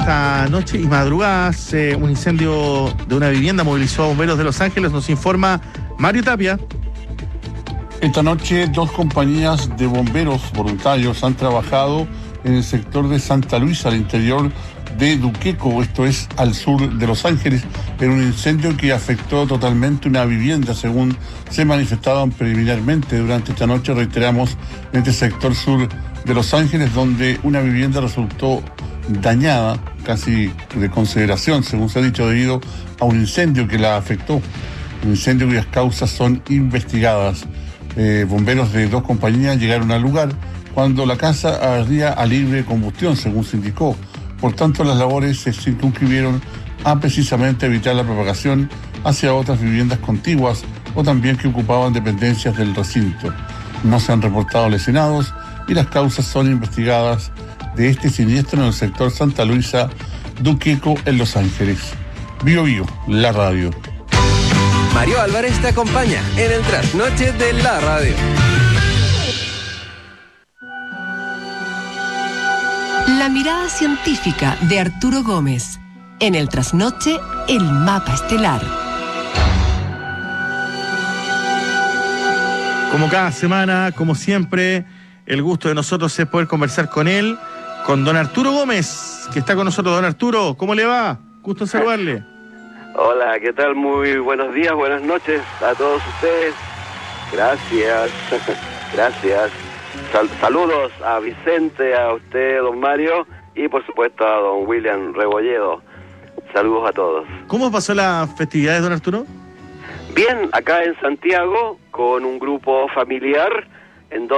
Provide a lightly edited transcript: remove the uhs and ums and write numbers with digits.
esta noche y madrugadas, un incendio de una vivienda movilizó a bomberos de Los Ángeles, nos informa Mario Tapia. Esta noche 2 compañías de bomberos voluntarios han trabajado en el sector de Santa Luisa, al interior de Duqueco, esto es al sur de Los Ángeles, en un incendio que afectó totalmente una vivienda, según se manifestaban preliminarmente durante esta noche. Reiteramos, en este sector sur de Los Ángeles, donde una vivienda resultó dañada, casi de consideración, según se ha dicho, debido a un incendio que la afectó, un incendio cuyas causas son investigadas. Bomberos de 2 compañías llegaron al lugar cuando la casa ardía a libre combustión, según se indicó. Por tanto, las labores se circunscribieron a precisamente evitar la propagación hacia otras viviendas contiguas o también que ocupaban dependencias del recinto. No se han reportado lesionados y las causas son investigadas de este siniestro en el sector Santa Luisa, Duqueco, en Los Ángeles. Bio Bio, la radio. Mario Álvarez te acompaña en el trasnoche de la radio. La mirada científica de Arturo Gómez. En el trasnoche, el mapa estelar. Como cada semana, como siempre, el gusto de nosotros es poder conversar con él, con don Arturo Gómez, que está con nosotros. Don Arturo, ¿cómo le va? Gusto en saludarle. Hola, ¿qué tal? Muy buenos días, buenas noches a todos ustedes. Gracias, gracias. Saludos a Vicente, a usted, don Mario, y por supuesto a don William Rebolledo. Saludos a todos. ¿Cómo pasó las festividades, don Arturo? Bien, acá en Santiago, con un grupo familiar, en